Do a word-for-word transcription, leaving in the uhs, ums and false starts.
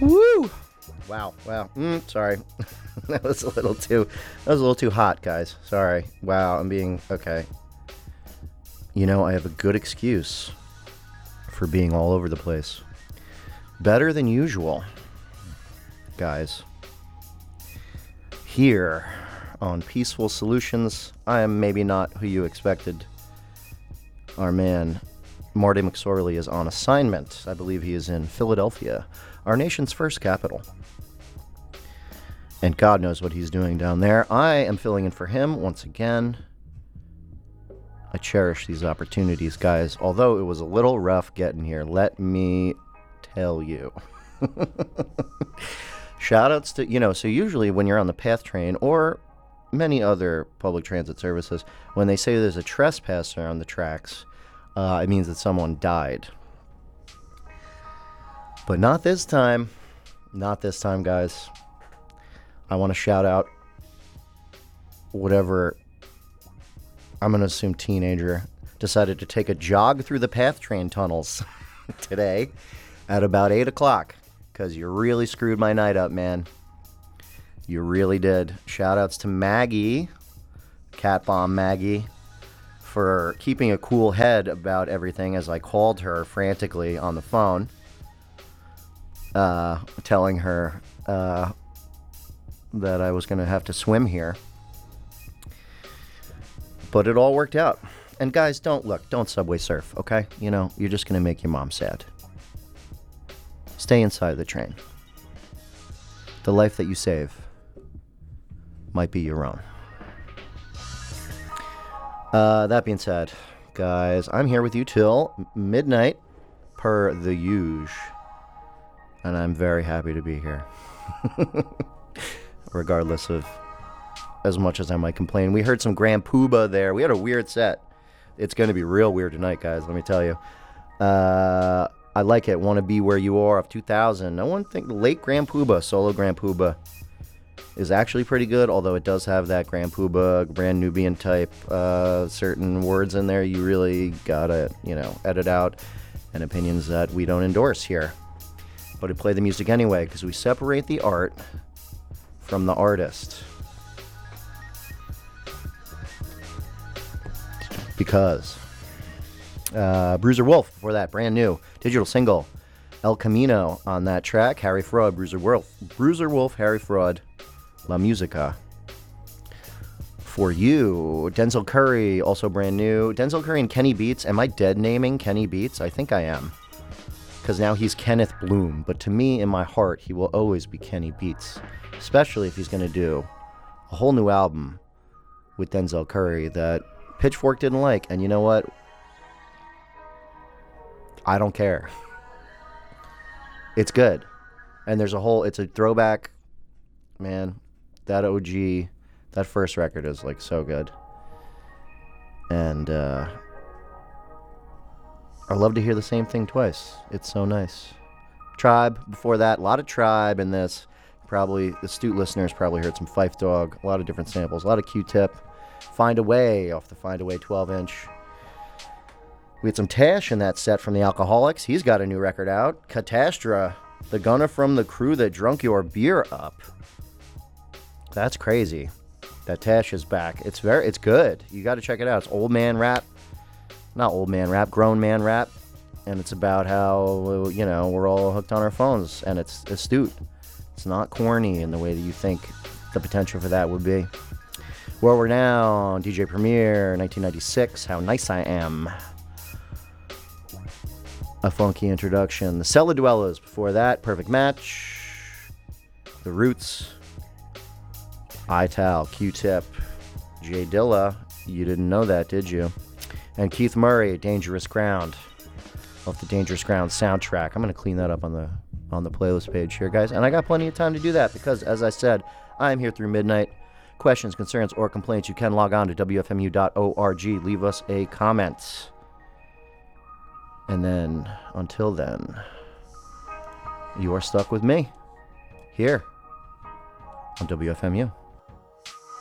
Woo! Wow, wow. Mm, sorry. That was a little too, that was a little too hot, guys. Sorry. Wow, I'm being, okay. You know, I have a good excuse for being all over the place. Better than usual, guys. Here on Peaceful Solutions, I am maybe not who you expected. Our man, Marty McSorley, is on assignment. I believe he is in Philadelphia, our nation's first capital. And God knows what he's doing down there. I am filling in for him once again. I cherish these opportunities, guys. Although it was a little rough getting here, let me tell you. Shoutouts to, you know, so usually when you're on the PATH train or many other public transit services, when they say there's a trespasser on the tracks, uh, it means that someone died. But not this time. Not this time, guys. I want to shout out whatever, I'm going to assume teenager, decided to take a jog through the PATH train tunnels today at about eight o'clock. Because you really screwed my night up, man. You really did. Shoutouts to Maggie, Cat Bomb Maggie, for keeping a cool head about everything as I called her frantically on the phone, uh, telling her uh, that I was going to have to swim here. But it all worked out. And guys, don't look, don't subway surf, okay? You know, you're just going to make your mom sad. Stay inside the train. The life that you save might be your own. Uh, that being said, guys, I'm here with you till midnight per the usual. And I'm very happy to be here. Regardless of as much as I might complain. We heard some Grand Puba there. We had a weird set. It's going to be real weird tonight, guys, let me tell you. Uh... I like it. Want to Be Where You Are of two thousand. No one think the late Grand Puba, solo Grand Puba, is actually pretty good, although it does have that Grand Puba, brand Nubian type, uh, certain words in there you really gotta, you know, edit out, and opinions that we don't endorse here. But I play the music anyway, because we separate the art from the artist. Because... Uh, Bruiser Wolf, before that, brand new digital single, El Camino on that track. Harry Fraud, Bruiser Wolf, Bruiser Wolf, Harry Fraud, La Musica. For you, Denzel Curry, also brand new. Denzel Curry and Kenny Beats. Am I dead naming Kenny Beats? I think I am, because now he's Kenneth Bloom. But to me, in my heart, he will always be Kenny Beats, especially if he's going to do a whole new album with Denzel Curry that Pitchfork didn't like. And you know what? I don't care. It's good. And there's a whole, it's a throwback, man. That O G, that first record is like so good. And uh, I love to hear the same thing twice. It's so nice. Tribe, before that, a lot of Tribe in this. Probably, astute listeners probably heard some Phife Dawg, a lot of different samples, a lot of Q-Tip. Find a Way off the Find a Way twelve inch. We had some Tash in that set from the Alcoholics. He's got a new record out. Catastra, the gunner from the crew that drunk your beer up. That's crazy. That Tash is back. It's very, it's good. You got to check it out. It's old man rap. Not old man rap, grown man rap. And it's about how, you know, we're all hooked on our phones. And it's astute. It's not corny in the way that you think the potential for that would be. Where We're Now, D J Premier, nineteen ninety-six, How Nice I Am. A funky introduction. The Cellar Dwellers before that. Perfect Match. The Roots. Ital, Q-Tip. Jay Dilla. You didn't know that, did you? And Keith Murray, Dangerous Ground. Off the Dangerous Ground soundtrack. I'm going to clean that up on the on the playlist page here, guys. And I got plenty of time to do that because, as I said, I am here through midnight. Questions, concerns, or complaints, you can log on to W F M U dot org. Leave us a comment. And then, until then, you are stuck with me, here, on W F M U.